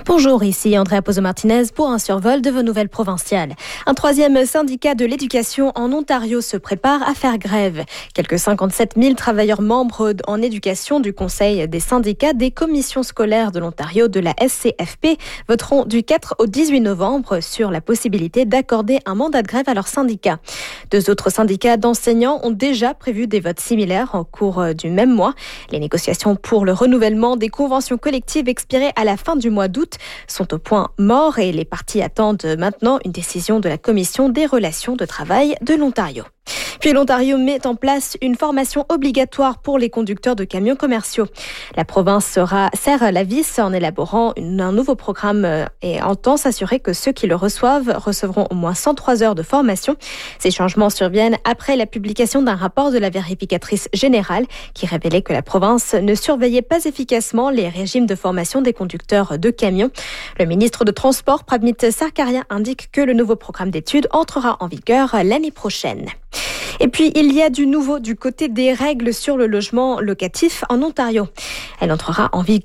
Bonjour, ici Andrea Pozo-Martinez pour un survol de vos nouvelles provinciales. Un troisième syndicat de l'éducation en Ontario se prépare à faire grève. Quelques 57 000 travailleurs membres en éducation du Conseil des syndicats des commissions scolaires de l'Ontario de la SCFP voteront du 4 au 18 novembre sur la possibilité d'accorder un mandat de grève à leur syndicat. Deux autres syndicats d'enseignants ont déjà prévu des votes similaires en cours du même mois. Les négociations pour le renouvellement des conventions collectives expirées à la fin du mois d'août sont au point mort et les partis attendent maintenant une décision de la Commission des relations de travail de l'Ontario. Puis l'Ontario met en place une formation obligatoire pour les conducteurs de camions commerciaux. La province serre la vis en élaborant un nouveau programme et entend s'assurer que ceux qui le recevront au moins 103 heures de formation. Ces changements surviennent après la publication d'un rapport de la vérificatrice générale qui révélait que la province ne surveillait pas efficacement les régimes de formation des conducteurs de camions. Le ministre de Transport, Pramit Sarkaria, indique que le nouveau programme d'études entrera en vigueur l'année prochaine. Et puis, il y a du nouveau du côté des règles sur le logement locatif en Ontario. Elle entrera en vigueur